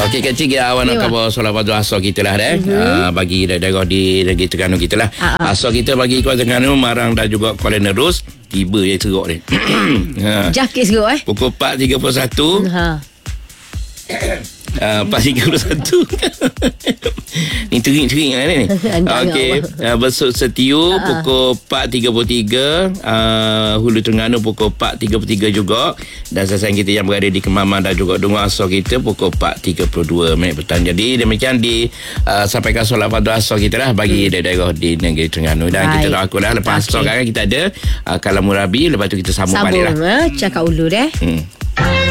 Okey, kecil kita awak nak khabar solat fardu asar kita lah bagi daerah di negeri Terengganu kita lah. Asar kita bagi Kuala Terengganu marang dan juga Kuala Nerus tiba je teruk ni. Jakis teruk Pukul 4.31. 4.31 ni tering-tering lah ni. Okey, besok Setiu pukul 4.33, Hulu Terengganu pukul 4.33 juga, dan sasaran kita yang berada di Kemaman dan juga Dungu Asar kita pukul 4.32 petang. Jadi demikian sampaikan solat fardu asar kita lah bagi daerah di negeri Terengganu. Dan kita doakan lah lepas asar kan kita ada kalam murabi, lepas tu kita sambung balik lah cakap ulu deh.